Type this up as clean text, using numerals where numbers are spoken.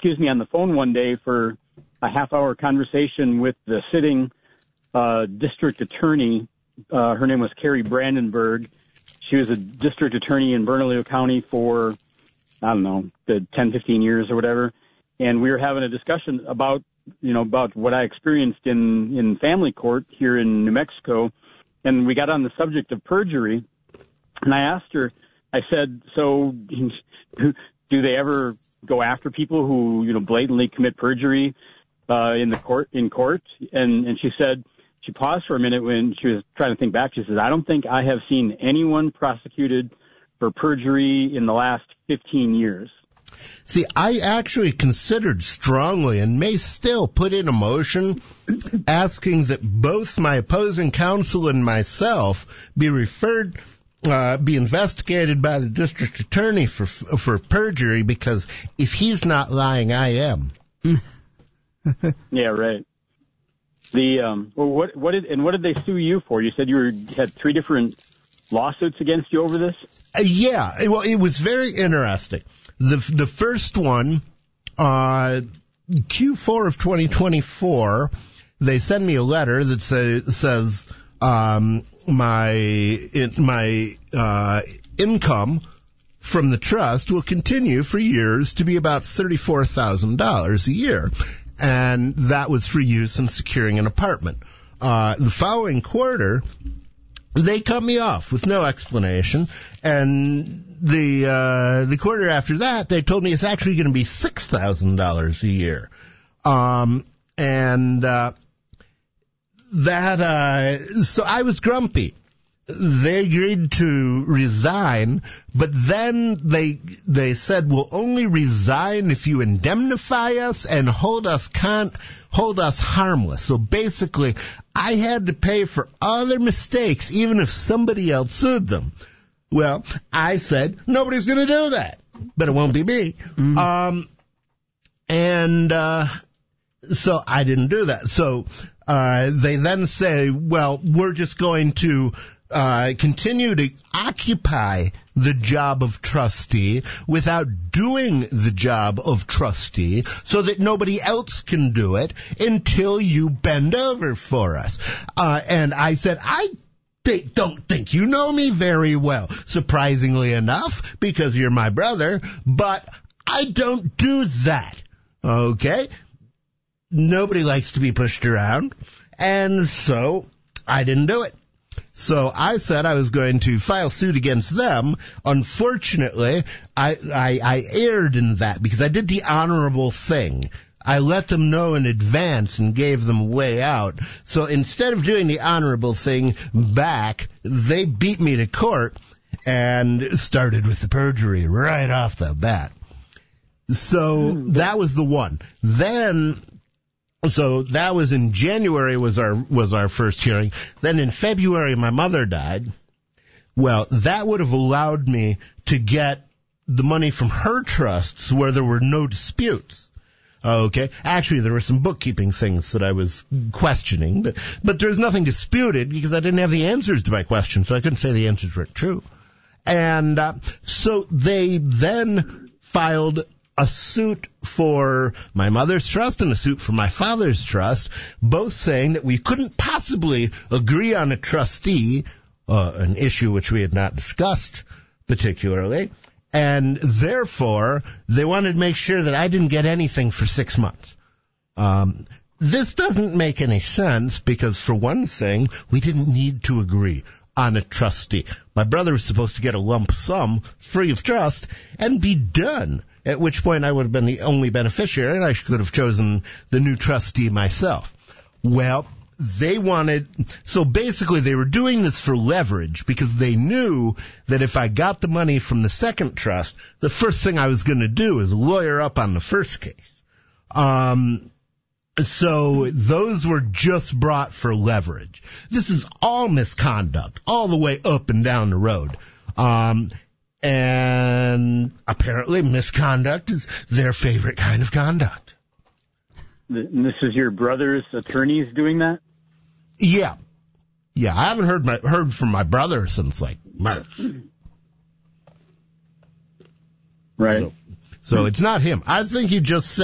excuse me, on the phone one day for a half-hour conversation with the sitting district attorney. Her name was Carrie Brandenburg. She was a district attorney in Bernalillo County for, I don't know, 10, 15 years or whatever. And we were having a discussion about what I experienced in family court here in New Mexico. And we got on the subject of perjury. And I asked her, I said, so do they ever go after people who, blatantly commit perjury in court? And she said, she paused for a minute when she was trying to think back. She says, I don't think I have seen anyone prosecuted for perjury in the last 15 years. See, I actually considered strongly and may still put in a motion asking that both my opposing counsel and myself be investigated by the district attorney for perjury, because if he's not lying, I am. Yeah, right. What did they sue you for? You said you had 3 different lawsuits against you over this? Yeah. Well, it was very interesting. The first one, Q4 of 2024, they send me a letter that says my income from the trust will continue for years to be about $34,000 a year. And that was for use in securing an apartment. The following quarter, they cut me off with no explanation. And the quarter after that, they told me it's actually going to be $6,000 a year. So I was grumpy. They agreed to resign, but then they said, we'll only resign if you indemnify us and hold us harmless. So basically, I had to pay for other mistakes, even if somebody else sued them. Well, I said, nobody's going to do that, but it won't be me. Mm-hmm. So I didn't do that. So they then say, well, we're just going to continue to occupy the job of trustee without doing the job of trustee so that nobody else can do it until you bend over for us. And I said, I don't think you know me very well, surprisingly enough, because you're my brother, but I don't do that. Okay? Nobody likes to be pushed around, and so I didn't do it. So I said I was going to file suit against them. Unfortunately, I erred in that because I did the honorable thing. I let them know in advance and gave them a way out. So instead of doing the honorable thing back, they beat me to court and started with the perjury right off the bat. So that was the one. So that was in January was our first hearing. Then in February, my mother died. Well, that would have allowed me to get the money from her trusts where there were no disputes. Okay. Actually, there were some bookkeeping things that I was questioning, but there's nothing disputed because I didn't have the answers to my questions, so I couldn't say the answers weren't true. And so they then filed a suit for my mother's trust and a suit for my father's trust, both saying that we couldn't possibly agree on a trustee, an issue which we had not discussed particularly, and therefore they wanted to make sure that I didn't get anything for 6 months. This doesn't make any sense because, for one thing, we didn't need to agree on a trustee. My brother was supposed to get a lump sum free of trust and be done, at which point I would have been the only beneficiary and I could have chosen the new trustee myself. Well, so basically they were doing this for leverage because they knew that if I got the money from the second trust, the first thing I was going to do is lawyer up on the first case. So those were just brought for leverage. This is all misconduct, all the way up and down the road. And apparently misconduct is their favorite kind of conduct. And this is your brother's attorneys doing that? Yeah. Yeah, I haven't heard from my brother since like March. Right. So it's not him. I think he just said